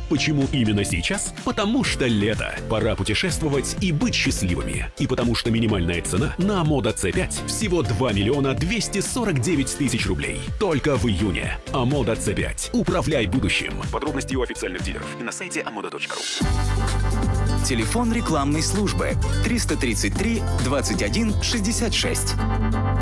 Почему именно сейчас? Потому что лето. Пора путешествовать и быть счастливыми. И потому что минимальная цена на Moda C5 всего 2 миллиона 249 тысяч рублей. Только в июне. Moda C5. Управляй будущим. Подробности у официальных дилеров и на сайте amoda.ru. Телефон рекламной службы 333 21 66.